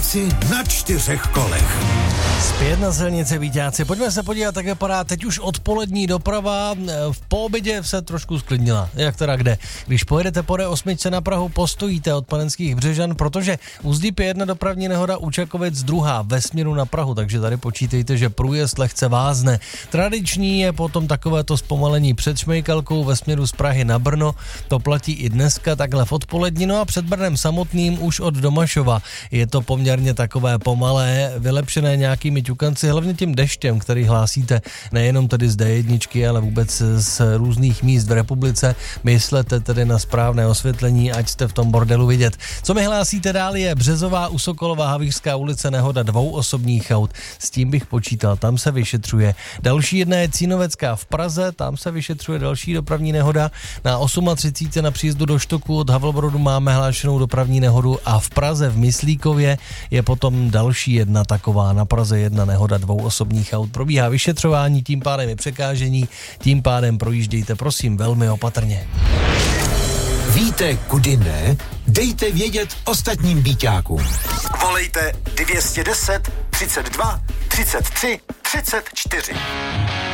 Víťáci na 4 kolech. Zpět na silnici Víťáci. Pojďme se podívat, jak vypadá teď už odpolední doprava. V poobědě se trošku sklidnila. Jak teda kde? Když pojedete po D8 na Prahu, postojíte od Panenských Břežan, protože u Zdípy 1 dopravní nehoda, u Čakovic 2 ve směru na Prahu, takže tady počítejte, že průjezd lehce vázne. Tradiční je potom takovéto zpomalení před Šmejkalkou ve směru z Prahy na Brno. To platí i dneska takhle v odpolední. No a před Brnem samotným už od Domašova je to poměrně takové pomalé, vylepšené nějakými ťukanci, hlavně tím deštěm, který hlásíte nejenom tedy z D1, ale vůbec z různých míst v republice. Myslete tedy na správné osvětlení, ať jste v tom bordelu vidět. Co mi hlásíte dál je Březová u Sokolova, Havířská ulice, nehoda 2 osobních aut. S tím bych počítal, tam se vyšetřuje. Další jedna je Cínovecká v Praze, tam se vyšetřuje další dopravní nehoda. Na 38 na příjezdu do Štoku od Havlobrodu máme hlášenou dopravní nehodu a v Praze v Myslíkově je potom další jedna taková. Na Praze 1 nehoda 2 osobních aut. Probíhá vyšetřování, tím pádem je překážení, tím pádem projíždějte prosím velmi opatrně. Víte, kudy ne? Dejte vědět ostatním Víťákům. Volejte 210 32 33 34.